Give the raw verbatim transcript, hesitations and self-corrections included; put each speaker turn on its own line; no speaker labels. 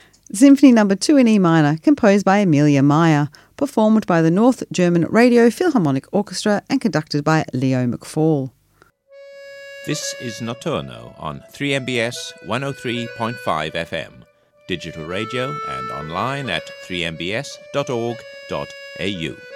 Symphony Number two in E minor, composed by Emilia Meyer, performed by the North German Radio Philharmonic Orchestra and conducted by Leo McFall.
This is Notturno on three M B S one oh three point five F M, digital radio and online at three m b s dot org dot a u.